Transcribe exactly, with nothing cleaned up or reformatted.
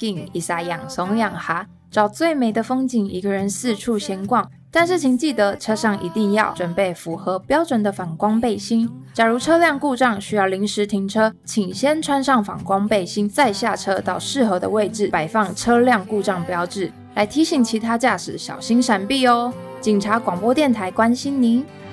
景，一撒养松养哈，找最美的风景，一个人四处闲逛。但是请记得，车上一定要准备符合标准的反光背心。假如车辆故障需要临时停车，请先穿上反光背心，再下车到适合的位置摆放车辆故障标志，来提醒其他驾驶小心闪避哦。警察广播电台关心您。